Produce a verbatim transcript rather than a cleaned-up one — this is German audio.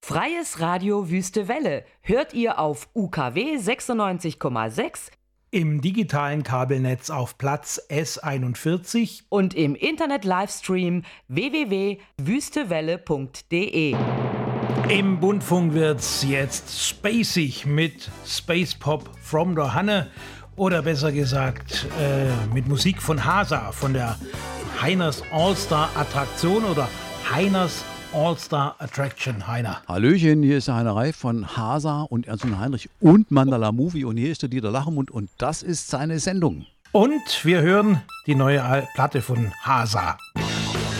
Freies Radio Wüste Welle hört ihr auf U K W sechsundneunzig Komma sechs, im digitalen Kabelnetz auf Platz S einundvierzig und im Internet-Livestream w w w punkt wüstewelle punkt de. Im Bundfunk wird's jetzt spacig mit Space Pop from the Hanne oder besser gesagt äh, mit Musik von Hasa, von der Heiners All-Star Attraktion oder Heiners All-Star Attraction. Heiner. Hallöchen, hier ist der Heiner Reif von Hasa und Ernst und Heinrich und Mandala Movie und hier ist der Dieter Lachenmund und das ist seine Sendung. Und wir hören die neue Platte von Hasa.